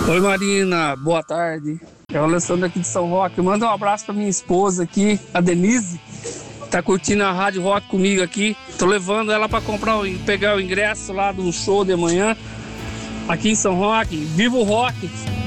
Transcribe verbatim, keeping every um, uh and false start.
Oi Marina, boa tarde. É o Alessandro aqui de São Roque. Manda um abraço pra minha esposa aqui, a Denise. Tá curtindo a Rádio Rock comigo aqui. Tô levando ela pra comprar, pegar o ingresso lá do show de amanhã. Aqui em São Roque. Viva o Rock!